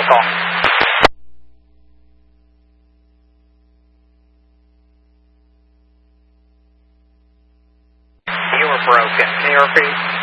the call. You were broken. Can you repeat?